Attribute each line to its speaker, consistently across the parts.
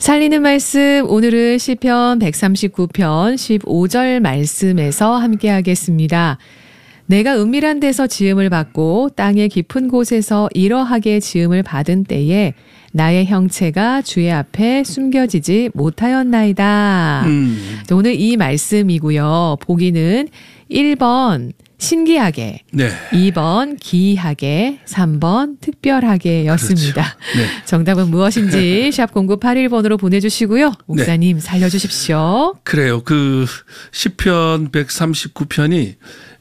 Speaker 1: 살리는 말씀, 오늘은 시편 139편 15절 말씀에서 함께하겠습니다. 내가 은밀한 데서 지음을 받고 땅의 깊은 곳에서 이러하게 지음을 받은 때에 나의 형체가 주의 앞에 숨겨지지 못하였나이다. 오늘 이 말씀이고요. 보기는 1번 신기하게, 네. 2번 기이하게, 3번 특별하게 였습니다. 그렇죠. 네. 정답은 무엇인지 샵 0981번으로 보내주시고요. 목사님, 네. 살려주십시오.
Speaker 2: 그래요. 그 시편 139편이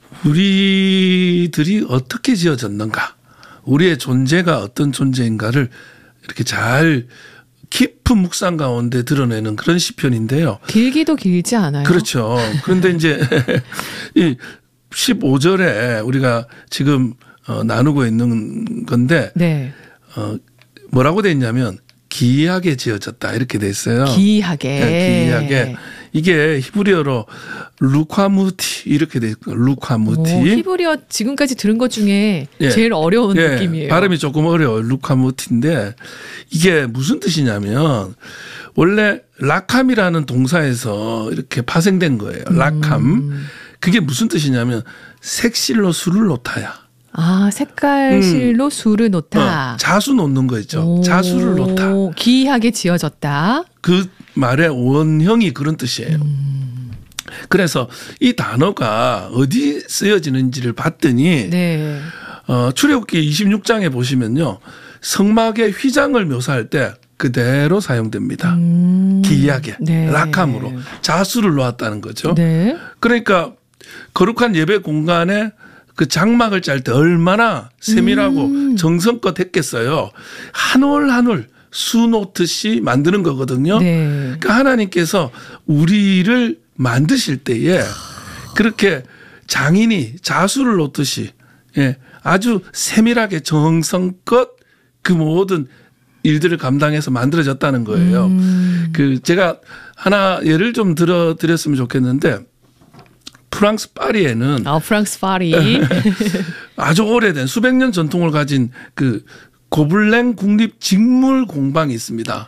Speaker 2: 우리들이 어떻게 지어졌는가, 우리의 존재가 어떤 존재인가를 이렇게 잘 깊은 묵상 가운데 드러내는 그런 시편인데요.
Speaker 1: 길기도 길지 않아요?
Speaker 2: 그렇죠. 그런데 이제 이 15절에 우리가 지금 나누고 있는 건데, 네. 뭐라고 돼 있냐면 기이하게 지어졌다 이렇게 돼 있어요.
Speaker 1: 기이하게.
Speaker 2: 네, 기이하게. 이게 히브리어로 루카무티 이렇게 돼 있고, 루카무티.
Speaker 1: 히브리어 지금까지 들은 것 중에 예. 제일 어려운 예. 느낌이에요.
Speaker 2: 발음이 조금 어려워요. 루카무티인데 이게 무슨 뜻이냐면 원래 라캄이라는 동사에서 이렇게 파생된 거예요. 라캄. 그게 무슨 뜻이냐면 색실로 술을 놓다야.
Speaker 1: 아, 색깔실로 술을 놓다.
Speaker 2: 자수 놓는 거 있죠. 자수를 놓다.
Speaker 1: 기이하게 지어졌다.
Speaker 2: 그 말의 원형이 그런 뜻이에요. 그래서 이 단어가 어디 쓰여지는지를 봤더니 네. 출애굽기 26장에 보시면요. 성막의 휘장을 묘사할 때 그대로 사용됩니다. 기이하게. 네. 라캄으로. 자수를 놓았다는 거죠. 네. 그러니까 거룩한 예배 공간에 그 장막을 짤 때 얼마나 세밀하고 정성껏 했겠어요. 한 올 한 올 수 놓듯이 만드는 거거든요. 네. 그러니까 하나님께서 우리를 만드실 때에 그렇게 장인이 자수를 놓듯이 예, 아주 세밀하게 정성껏 그 모든 일들을 감당해서 만들어졌다는 거예요. 그 제가 하나 예를 좀 들어드렸으면 좋겠는데, 프랑스 파리에는
Speaker 1: 프랑스 파리
Speaker 2: 아주 오래된 수백 년 전통을 가진 그 고블랭 국립직물공방이 있습니다.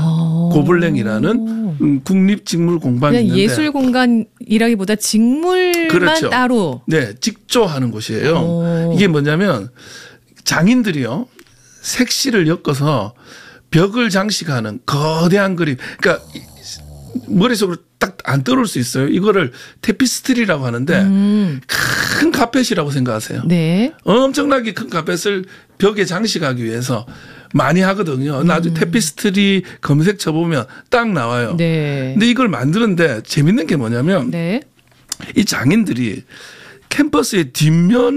Speaker 2: 고블랭이라는 국립직물공방이 있는데
Speaker 1: 예술 공간이라기보다 직물만 그렇죠. 따로
Speaker 2: 네, 직조하는 곳이에요. 이게 뭐냐면 장인들이요 색실을 엮어서 벽을 장식하는 거대한 그림, 그러니까 머릿속으로 딱 안 떠올 수 있어요. 이거를 테피스트리라고 하는데 큰 카펫이라고 생각하세요. 네. 엄청나게 큰 카펫을 벽에 장식하기 위해서 많이 하거든요. 나중에 테피스트리 검색 쳐보면 딱 나와요. 네. 근데 이걸 만드는데 재밌는 게 뭐냐면 네. 이 장인들이 캠퍼스의 뒷면을